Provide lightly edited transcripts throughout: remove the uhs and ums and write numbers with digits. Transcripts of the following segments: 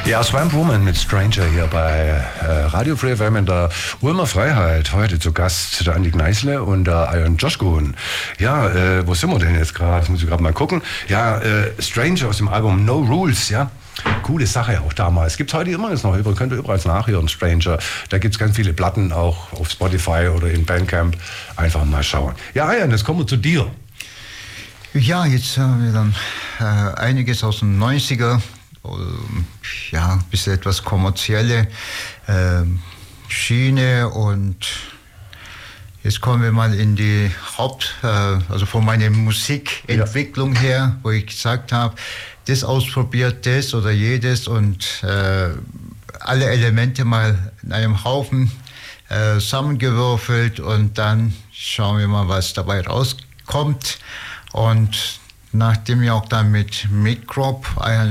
Ja, Swamp Woman mit Stranger hier bei Radio Free FM in der Ulmer Freiheit. Heute zu Gast der Andi Gneißle und der Iron Joshkun. Ja, wo sind wir denn jetzt gerade? Das muss ich gerade mal gucken. Ja, Stranger aus dem Album No Rules, ja. Coole Sache auch damals. Gibt es heute immer noch. Könnt ihr überall nachhören, Stranger. Da gibt es ganz viele Platten auch auf Spotify oder in Bandcamp. Einfach mal schauen. Ja, Iron, jetzt kommen wir zu dir. Ja, jetzt haben wir dann einiges aus den 90er. Ja, ein bisschen etwas kommerzielle Schiene, und jetzt kommen wir mal in die also von meiner Musikentwicklung her, wo ich gesagt habe, das ausprobiert, das oder jedes, und alle Elemente mal in einem Haufen zusammengewürfelt, und dann schauen wir mal, was dabei rauskommt. Und nachdem wir auch dann mit Microb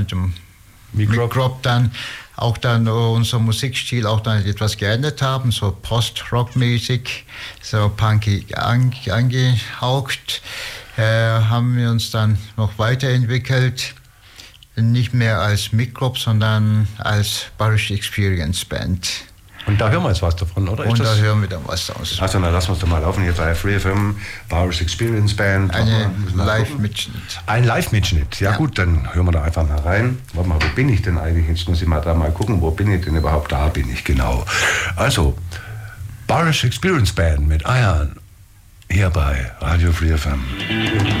dann unser Musikstil auch dann etwas geändert haben, so Post-Rock-mäßig, so punkig angehaucht, haben wir uns dann noch weiterentwickelt, nicht mehr als Microb, sondern als Barish Experience Band. Und da hören wir jetzt was davon, oder? Und da hören wir dann was aus. Also, dann lassen wir es doch mal laufen. Jetzt bei Free FM, Barish Experience Band. Ein Live-Mitschnitt. Ein Live-Mitschnitt. Ja, gut, dann hören wir da einfach mal rein. Warte mal, wo bin ich denn eigentlich? Jetzt muss ich mal da mal gucken, wo bin ich denn überhaupt? Da bin ich, genau. Also, Barish Experience Band mit Iron hier bei Radio Free FM.